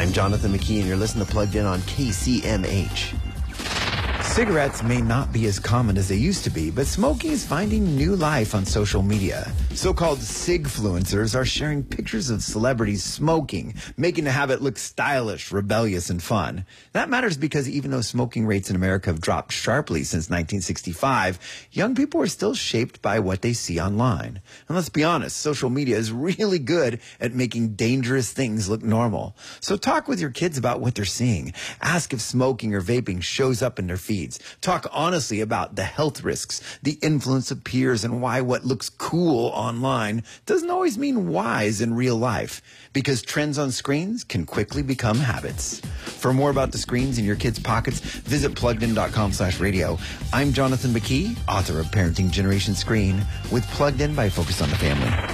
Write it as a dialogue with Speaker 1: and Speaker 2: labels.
Speaker 1: I'm Jonathan McKee, and you're listening to Plugged In on KCMH. Cigarettes may not be as common as they used to be, but smoking is finding new life on social media. So-called sigfluencers are sharing pictures of celebrities smoking, making the habit look stylish, rebellious, and fun. That matters because even though smoking rates in America have dropped sharply since 1965, young people are still shaped by what they see online. And let's be honest, social media is really good at making dangerous things look normal. So talk with your kids about what they're seeing. Ask if smoking or vaping shows up in their feeds. Talk honestly about the health risks, the influence of peers, and why what looks cool online doesn't always mean wise in real life. Because trends on screens can quickly become habits. For more about the screens in your kids' pockets, visit pluggedin.com/radio. I'm Jonathan McKee, author of Parenting Generation Screen, with Plugged In by Focus on the Family.